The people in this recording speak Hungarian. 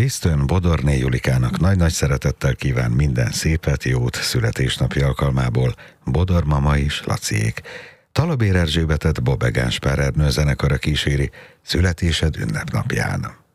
Krisztőn Bodorné Julikának nagy-nagy szeretettel kíván minden szépet, jót születésnapi alkalmából Bodor mama és Laciék. Talabér Erzsébetet Bobbe Gáspár Ernő zenekara kíséri születésed ünnepnapján.